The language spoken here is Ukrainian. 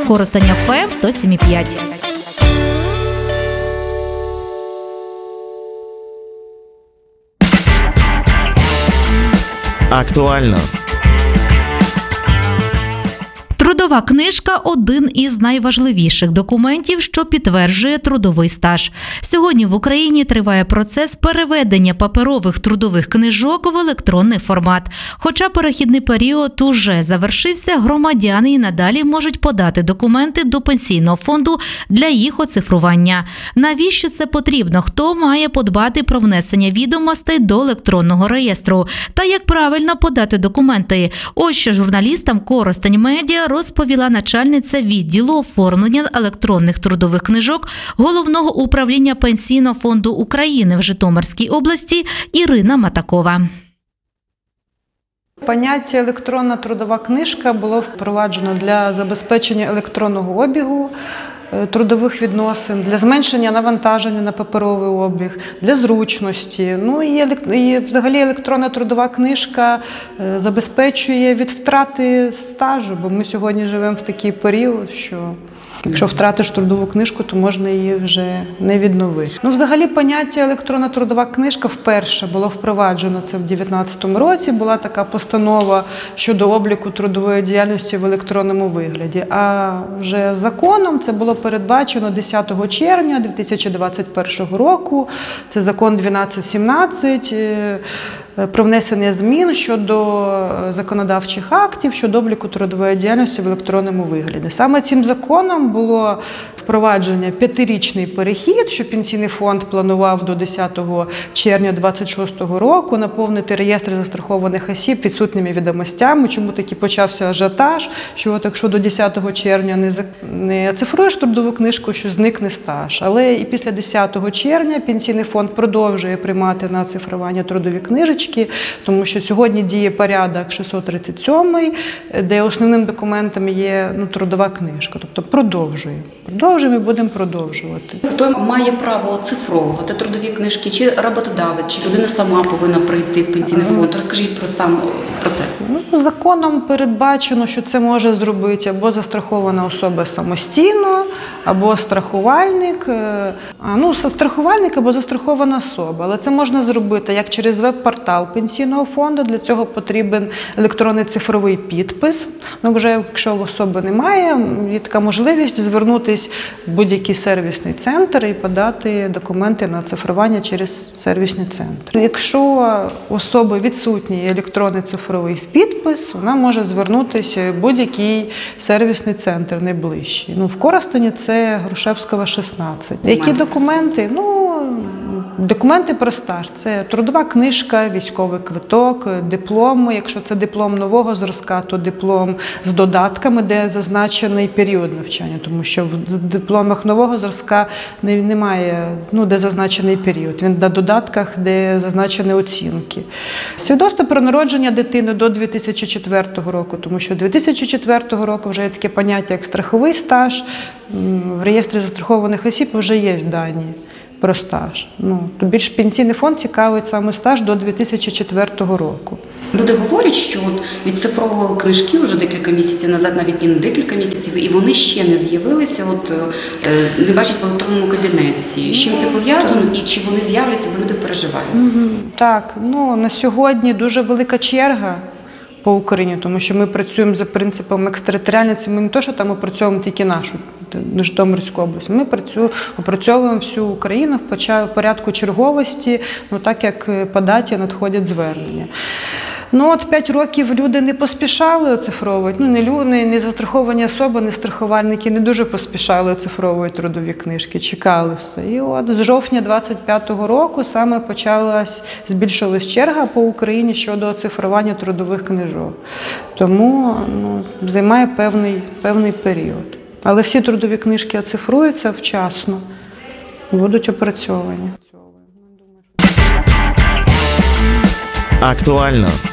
Коростень ФМ 107,5. Актуально. Трудова книжка – один із найважливіших документів, що підтверджує трудовий стаж. Сьогодні в Україні триває процес переведення паперових трудових книжок в електронний формат. Хоча перехідний період уже завершився, громадяни і надалі можуть подати документи до Пенсійного фонду для їх оцифрування. Навіщо це потрібно? Хто має подбати про внесення відомостей до електронного реєстру? Та як правильно подати документи? Ось що журналістам Коростень Медіа розповіла начальниця відділу оформлення електронних трудових книжок Головного управління Пенсійного фонду України в Житомирській області Ірина Матакова. Поняття «електронна трудова книжка» було впроваджено для забезпечення електронного обігу трудових відносин, для зменшення навантаження на паперовий обіг, для зручності. Ну і взагалі електронна трудова книжка забезпечує від втрати стажу, бо ми сьогодні живемо в такий період, що якщо втратиш трудову книжку, то можна її вже не відновити. Ну, взагалі, поняття «електронна трудова книжка» вперше було впроваджено це в 2019 році. Була така постанова щодо обліку трудової діяльності в електронному вигляді. А вже законом це було передбачено 10 червня 2021 року. Це закон 1217 про внесення змін щодо законодавчих актів щодо обліку трудової діяльності в електронному вигляді. Саме цим законом було впровадження 5-річний перехід, що Пенсійний фонд планував до 10 червня 2026 року наповнити реєстр застрахованих осіб відсутніми відомостями. Чому таки почався ажіотаж, що от якщо до 10 червня не оцифруєш трудову книжку, що зникне стаж. Але і після 10 червня Пенсійний фонд продовжує приймати на оцифрування трудові книжечки, тому що сьогодні діє порядок 637, де основним документом є трудова книжка. Тобто продовжуємо і будемо продовжувати. Хто має право оцифровувати трудові книжки? Чи роботодавець, чи людина сама повинна прийти в Пенсійний фонд? Розкажіть про сам процес. Законом передбачено, що це може зробити або застрахована особа самостійно, або страхувальник. Страхувальник або застрахована особа. Але це можна зробити як через веб-портал Пенсійного фонду. Для цього потрібен електронний цифровий підпис. Вже якщо в особи немає, є така можливість звернутися в будь-який сервісний центр і подати документи на цифрування через сервісний центр. Якщо у особи відсутній електронний цифровий підпис, вона може звернутися в будь-який сервісний центр найближчий. В Коростені це Грушевського, 16. Які документи? Документи про стаж – це трудова книжка, військовий квиток, диплом. Якщо це диплом нового зразка, то диплом з додатками, де зазначений період навчання, тому що в дипломах нового зразка немає, де зазначений період. Він на додатках, де зазначені оцінки. Свідоцтво про народження дитини до 2004 року, тому що 2004 року вже є таке поняття, як страховий стаж. В реєстрі застрахованих осіб вже є дані про стаж. Більш Пенсійний фонд цікавить саме стаж до 2004 року. Люди говорять, що відцифровували книжки вже декілька місяців назад, навіть і не декілька місяців, і вони ще не з'явилися, не бачать в електронному кабінеті. З чим це пов'язано і чи вони з'являться, бо люди переживають? Так, на сьогодні дуже велика черга по Україні, тому що ми працюємо за принципом екстериторіальності. Ми не то, що там опрацьовуємо тільки нашу Житомирську область. Ми опрацьовуємо всю Україну в порядку черговості, так як по даті надходять звернення. 5 років люди не поспішали оцифровувати. Не застраховані особи, не страхувальники не дуже поспішали оцифровувати трудові книжки, чекали все. І з жовтня 2025 року саме збільшилась черга по Україні щодо оцифрування трудових книжок. Тому займає певний період. Але всі трудові книжки оцифруються вчасно, будуть опрацьовані. Актуально.